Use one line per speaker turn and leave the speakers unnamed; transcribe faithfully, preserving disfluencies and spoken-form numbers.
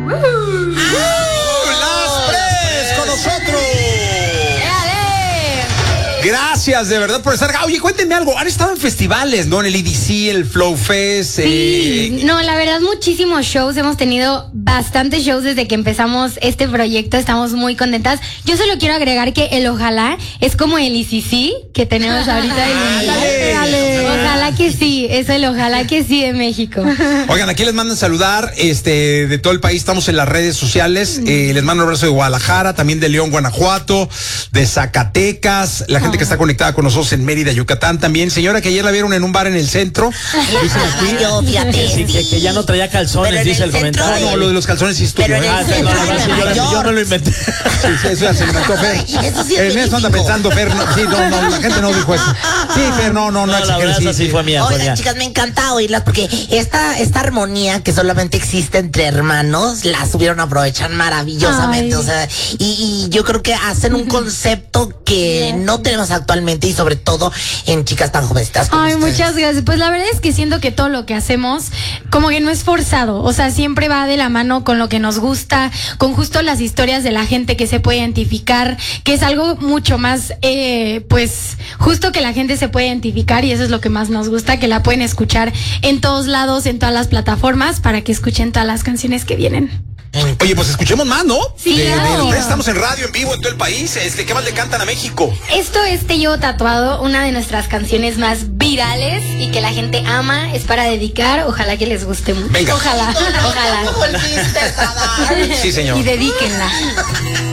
Las Pres con nosotros. Gracias de verdad por estar acá. Oye, cuéntenme algo. Han estado en festivales, ¿no? En el E D C, el Flow Fest.
Sí,
eh...
no, la verdad, muchísimos shows. Hemos tenido bastantes shows desde que empezamos este proyecto. Estamos muy contentas. Yo solo quiero agregar que el Ojalá es como el I C C que tenemos ahorita.
Dale,
dale. Ojalá que sí, es el Ojalá que sí de México.
Oigan, aquí les mandan saludar este, de todo el país. Estamos en las redes sociales. Eh, les mando un abrazo de Guadalajara, también de León, Guanajuato, de Zacatecas, la gente que está conectada con nosotros en Mérida, Yucatán también. Señora, que ayer la vieron en un bar en el centro.
Dicen aquí,
Yo, fíjate.
sí, que, que ya no traía calzones,
Pero en
dice
el
el
centro
comentario.
No, no, lo de los calzones sí es tuyo.
Pero en
¿eh?
el
Ah,
centro
no, no,
de
sí, yo,
Nueva
yo
York.
no lo inventé.
Sí, sí, eso ya se lo inventó Fer.
Ay, eso sí es
en eso anda
verídico.
pensando Fer. No, sí, no, no, la gente no dijo eso. Sí, Fer, no, no, no,
No, la
exageres,
verdad,
sí,
esa sí
sí.
fue mía. fue
Oigan,
mía.
chicas, me encanta oírlas porque esta, esta armonía que solamente existe entre hermanos la supieron aprovechar maravillosamente.
Ay.
O sea, y, y yo creo que hacen un concepto que no tenemos actualmente y sobre todo en chicas tan jovencitas como
Ay,
ustedes.
muchas gracias. Pues la verdad es que siento que todo lo que hacemos como que no es forzado, o sea, siempre va de la mano con lo que nos gusta, con justo las historias de la gente que se puede identificar, que es algo mucho más, eh, pues, justo que la gente se puede identificar y eso es lo que más nos gusta, que la pueden escuchar en todos lados, en todas las plataformas, para que escuchen todas las canciones que vienen.
Oye, pues escuchemos más, ¿no?
Sí,
De- de-
claro.
estamos en radio, en vivo, en todo el país. Este, ¿qué más le cantan a México?
Esto es Te Llevo Tatuado, una de nuestras canciones más virales y que la gente ama, es para dedicar, ojalá que les guste mucho.
Venga.
Ojalá, ojalá.
¿Cómo volviste a dar?
Sí, señor.
Y dedíquenla.